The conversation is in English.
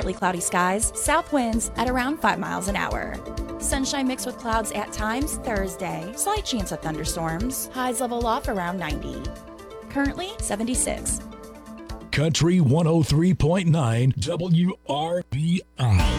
partly cloudy skies, south winds at around 5 miles an hour. Sunshine mixed with clouds at times Thursday. Slight chance of thunderstorms. Highs level off around 90. Currently 76. Country 103.9 WRBI.